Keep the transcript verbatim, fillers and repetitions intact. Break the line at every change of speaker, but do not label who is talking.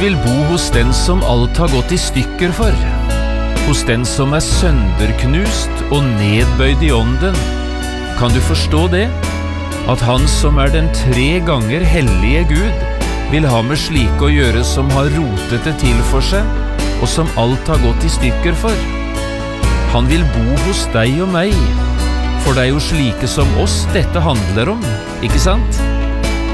vil bo hos den som alt har gått i stykker for, hos den som er sønderknust og nedbøyd i ånden. Kan du forstå det? At han som er den tre ganger hellige Gud, vil ha med slike å gjøre som har rotet det til for seg, og som alt har gått i stykker for. Han vil bo hos deg og meg, for det er jo slike som oss dette handler om, ikke sant?